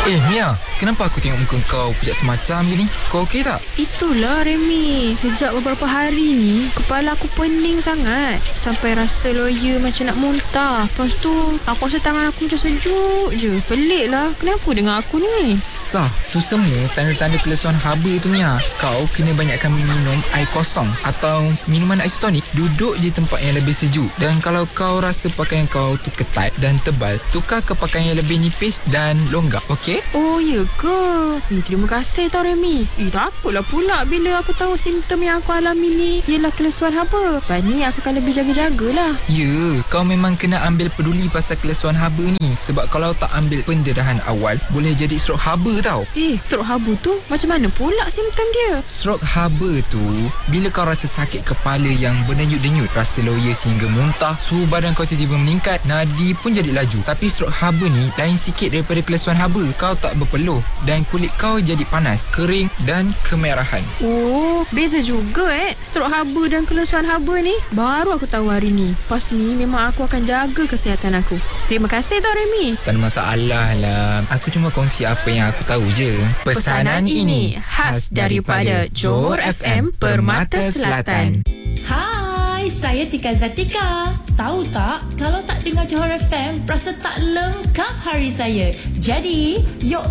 Mia, kenapa aku tengok muka kau pejak semacam je ni? Kau okey tak? Itulah Remy, sejak beberapa hari ni kepala aku pening sangat sampai rasa loya macam nak muntah. Lepas tu aku rasa tangan aku macam sejuk je. Pelik lah, kenapa dengan aku ni? Sah, tu semua tanda-tanda kelesuan haba tu Mia. Kau kena banyakkan minum air kosong atau minuman isotonik. Duduk di tempat yang lebih sejuk. Dan kalau kau rasa pakaian kau tu ketat dan tebal, tukar ke pakaian yang lebih nipis dan longgar, okey? Oh ya ke? Terima kasih tau Remy. Takutlah pula bila aku tahu simptom yang aku alami ni ialah kelesuan haba. Lepas ni aku akan lebih jaga-jagalah. Ya, kau memang kena ambil peduli pasal kelesuan haba ni. Sebab kalau tak ambil pendarahan awal, boleh jadi strok haba tau. Strok haba tu macam mana pula simptom dia? Strok haba tu bila kau rasa sakit kepala yang berdenyut-denyut, rasa loya sehingga muntah, suhu badan kau tiba-tiba meningkat, nadi pun jadi laju. Tapi strok haba ni lain sikit daripada kelesuan haba. Kau tak berpeluh dan kulit kau jadi panas, kering dan kemerahan. Oh, beza juga strok haba dan kelesuan haba ni. Baru aku tahu hari ni. Pas ni memang aku akan jaga kesihatan aku. Terima kasih tau Remy. Tak ada masalah lah. Aku cuma kongsi apa yang aku tahu je. Pesanan ini khas daripada Johor FM Permata Selatan. Hai, saya Tika Zatika. Tahu tak, kalau tak dengar Johor FM, rasa tak lengkap hari saya. Jadi, yuk